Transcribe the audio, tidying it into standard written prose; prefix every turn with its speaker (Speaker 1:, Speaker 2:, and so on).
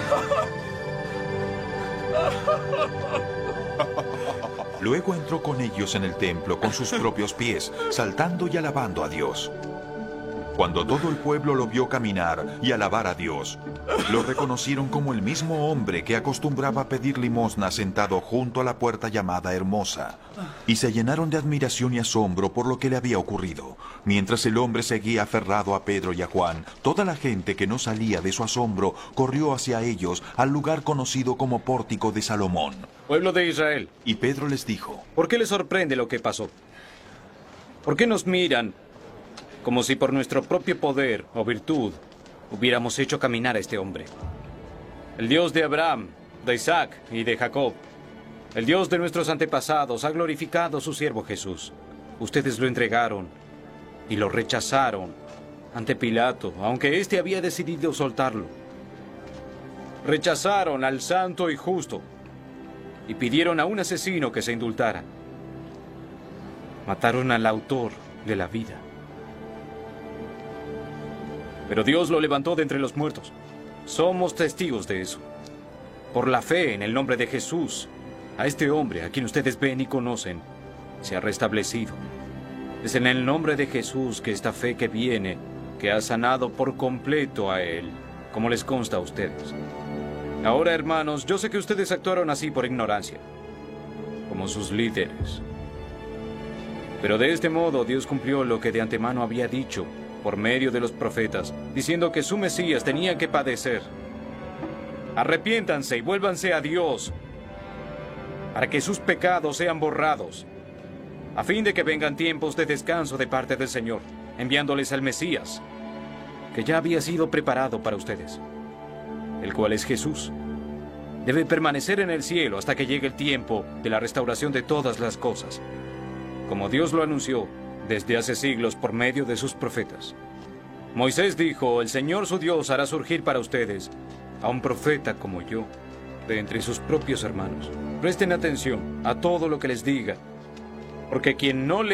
Speaker 1: Luego entró con ellos en el templo con sus propios pies, saltando y alabando a Dios. Cuando todo el pueblo lo vio caminar y alabar a Dios, lo reconocieron como el mismo hombre que acostumbraba a pedir limosna sentado junto a la puerta llamada Hermosa, y se llenaron de admiración y asombro por lo que le había ocurrido. Mientras el hombre seguía aferrado a Pedro y a Juan, toda la gente que no salía de su asombro corrió hacia ellos al lugar conocido como Pórtico de Salomón.
Speaker 2: Pueblo de Israel.
Speaker 1: Y Pedro les dijo:
Speaker 2: ¿Por qué les sorprende lo que pasó? ¿Por qué nos miran como si por nuestro propio poder o virtud hubiéramos hecho caminar a este hombre? El Dios de Abraham, de Isaac y de Jacob, el Dios de nuestros antepasados, ha glorificado a su siervo Jesús. Ustedes lo entregaron y lo rechazaron ante Pilato, aunque éste había decidido soltarlo. Rechazaron al santo y justo y pidieron a un asesino que se indultara. Mataron al autor de la vida. Pero Dios lo levantó de entre los muertos. Somos testigos de eso. Por la fe en el nombre de Jesús, a este hombre, a quien ustedes ven y conocen, se ha restablecido. Es en el nombre de Jesús que esta fe que viene, que ha sanado por completo a él, como les consta a ustedes. Ahora, hermanos, yo sé que ustedes actuaron así por ignorancia, como sus líderes. Pero de este modo Dios cumplió lo que de antemano había dicho por medio de los profetas, diciendo que su Mesías tenía que padecer. Arrepiéntanse y vuélvanse a Dios, para que sus pecados sean borrados, a fin de que vengan tiempos de descanso de parte del Señor, enviándoles al Mesías, que ya había sido preparado para ustedes, el cual es Jesús. Debe permanecer en el cielo hasta que llegue el tiempo de la restauración de todas las cosas, como Dios lo anunció desde hace siglos por medio de sus profetas. Moisés dijo: el Señor su Dios hará surgir para ustedes a un profeta como yo, de entre sus propios hermanos. Presten atención a todo lo que les diga, porque quien no le